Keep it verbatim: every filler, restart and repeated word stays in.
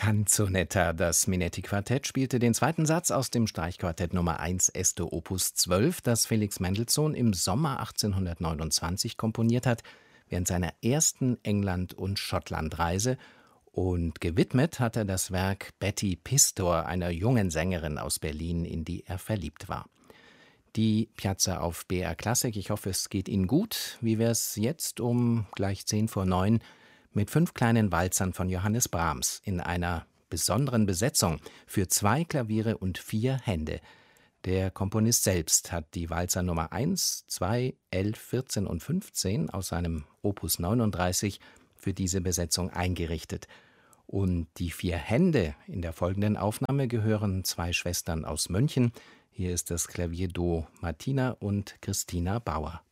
Canzonetta, das Minetti-Quartett, spielte den zweiten Satz aus dem Streichquartett Nummer eins Este Opus zwölf, das Felix Mendelssohn im Sommer achtzehnhundertneunundzwanzig komponiert hat, während seiner ersten England- und Schottlandreise, und gewidmet hat er das Werk Betty Pistor, einer jungen Sängerin aus Berlin, in die er verliebt war. Die Piazza auf B R Klassik, ich hoffe, es geht Ihnen gut. Wie wär's jetzt um gleich zehn vor neun mit fünf kleinen Walzern von Johannes Brahms in einer besonderen Besetzung für zwei Klaviere und vier Hände. Der Komponist selbst hat die Walzer Nummer eins, zwei, elf, vierzehn und fünfzehn aus seinem Opus neununddreißig für diese Besetzung eingerichtet. Und die vier Hände in der folgenden Aufnahme gehören zwei Schwestern aus München. Hier ist das Klavierduo Martina und Christina Bauer.